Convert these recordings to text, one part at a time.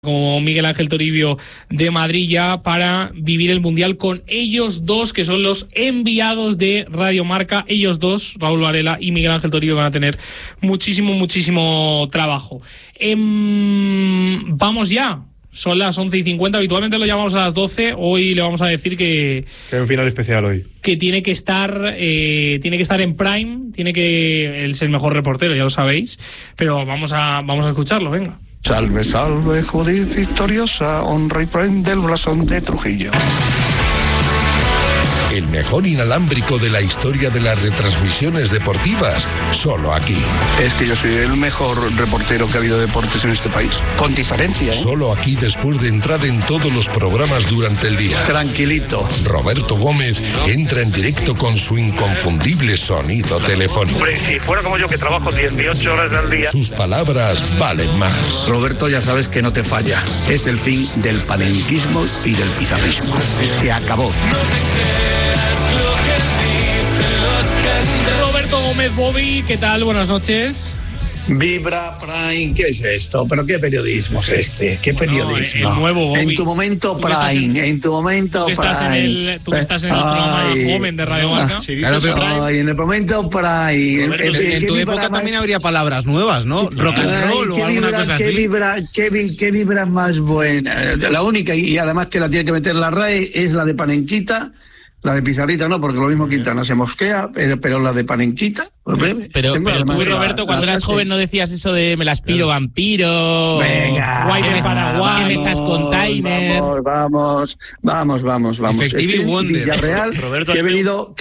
como Miguel Ángel Toribio de Madrid ya para vivir el Mundial con ellos dos, que son los enviados de Radio Marca. Ellos dos, Raúl Varela y Miguel Ángel Toribio, van a tener muchísimo trabajo. Vamos ya. Son las 11:50, habitualmente lo llamamos a las 12, hoy le vamos a decir que hay un final especial hoy. Que tiene que estar en Prime, él es el mejor reportero, ya lo sabéis, pero vamos a escucharlo, venga. Salve, salve, Judith victoriosa, honra y prende el blasón de Trujillo. El mejor inalámbrico de la historia de las retransmisiones deportivas, solo aquí. Es que yo soy el mejor reportero que ha habido de deportes en este país, con diferencia, ¿eh? Solo aquí, después de entrar en todos los programas durante el día. Tranquilito. Roberto Gómez entra en directo con su inconfundible sonido telefónico. Hombre, si fuera como yo, que trabajo 18 horas al día. Sus palabras valen más. Roberto, ya sabes que no te falla. Es el fin del panenquismo y del pizarrismo. Se acabó. Roberto Gómez, Bobby, ¿qué tal? Buenas noches. Vibra Prime, ¿qué es esto? ¿Pero qué periodismo es este? ¿Qué periodismo? El nuevo Bobby. En tu momento Prime, en tu momento Prime. Tú que estás en el programa joven de Radio Marca. Sí, claro, en el momento Prime. En tu época también habría palabras nuevas, ¿no? Rock and roll o alguna cosa así. ¿Qué vibra más buena? La única, y además que la tiene que meter la RAE, es la de Panenquita. La de Pizarrita no, porque lo mismo Quintana se mosquea, pero la de Panenquita, pero tú, Roberto, cuando eras joven no decías eso de me la aspiro vampiro. Venga, Guay de Paraguay, que me estás con Timer. Vamos. Stevie Wonder. Villarreal, Roberto, que he venido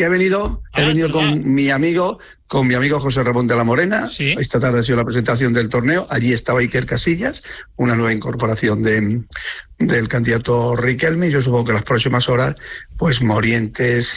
con mi amigo José Ramón de la Morena. ¿Sí? Esta tarde ha sido la presentación del torneo. Allí estaba Iker Casillas, una nueva incorporación del candidato Riquelme. Yo supongo que en las próximas horas, pues Morientes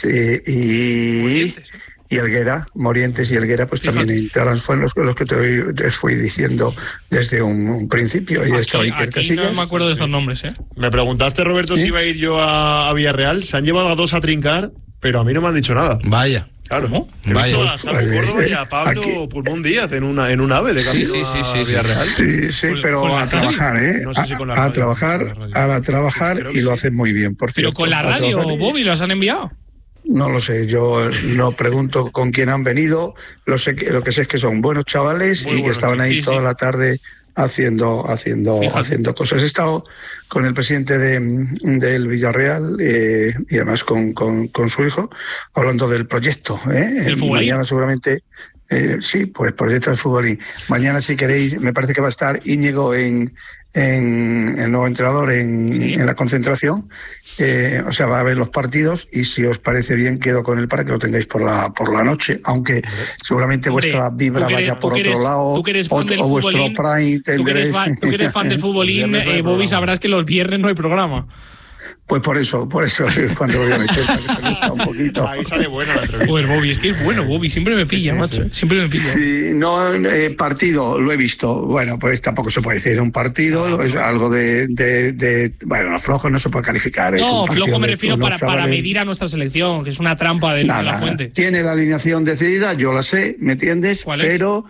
y Helguera, pues fíjate, también entrarán. Fueron los que te fui diciendo desde un principio. Ahí estaba Iker Casillas. No me acuerdo de esos nombres, ¿eh? Me preguntaste, Roberto, si iba a ir yo a Villarreal. Se han llevado a dos a trincar, pero a mí no me han dicho nada. Vaya. Claro, ¿cómo? He visto a Samu Córdoba y a Pablo Pulmón Díaz en un ave de camino a Villarreal. Sí, pero a trabajar, ¿eh? No sé si con la a radio, trabajar y lo hacen muy bien, por cierto. Pero con la radio, Bobby, ¿los han enviado? No lo sé, yo no pregunto con quién han venido, lo que sé es que son buenos chavales y que estaban ahí toda la tarde haciendo cosas. He estado con el presidente del Villarreal y además con su hijo hablando del proyecto. ¿El futbolín? Mañana seguramente, sí, pues proyecto del futbolín. Mañana, si queréis, me parece que va a estar Íñigo en el nuevo entrenador en la concentración. O sea, va a ver los partidos y si os parece bien quedo con él para que lo tengáis por la noche, aunque seguramente vuestra vibra vaya por otro lado, o vuestro Prime tendréis. Tú que eres fan del futbolín, Bobby, sabrás que los viernes no hay programa. Pues por eso es cuando lo voy a meter, para que se gusta un poquito. Ahí sale buena la entrevista. Pues Bobby, es que es bueno, Bobby, siempre me pilla, macho. Siempre me pilla. Sí, no, partido, lo he visto. Bueno, pues tampoco se puede decir un partido, es algo bueno, los flojos no se puede calificar. No, flojo me refiero para medir a nuestra selección, que es una trampa de la fuente. Tiene la alineación decidida, yo la sé, ¿me entiendes? ¿Cuál es? Pero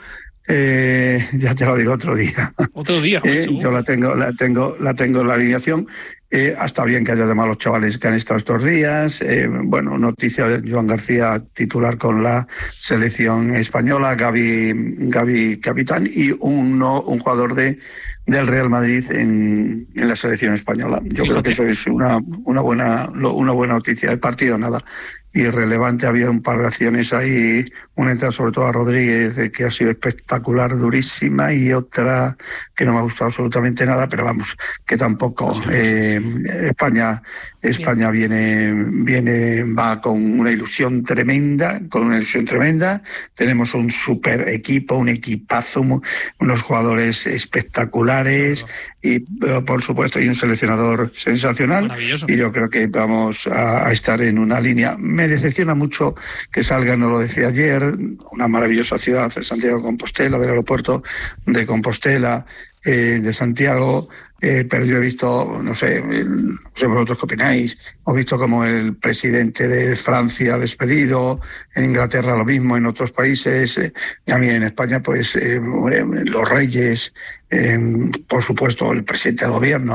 ya te lo digo otro día. Otro día. Yo la tengo en la alineación. Está bien que haya llamado a los chavales que han estado estos días. Bueno, noticia de Joan García, titular con la selección española, Gavi capitán, y un jugador del Real Madrid en la selección española. Yo creo que eso es una buena noticia. El partido nada irrelevante, había un par de acciones ahí, una entrada sobre todo a Rodríguez que ha sido espectacular, durísima, y otra que no me ha gustado absolutamente nada, pero vamos, que tampoco. España va con una ilusión tremenda, tenemos un super equipo, un equipazo, unos jugadores espectaculares y por supuesto hay un seleccionador sensacional. Y yo creo que vamos a estar en una línea. Me decepciona mucho que salga, no lo decía ayer, una maravillosa ciudad, Santiago de Compostela, del aeropuerto de Compostela, de Santiago, pero yo he visto, no sé vosotros qué opináis, he visto como el presidente de Francia despedido, en Inglaterra lo mismo, en otros países, y a mí en España pues los reyes, por supuesto el presidente del gobierno,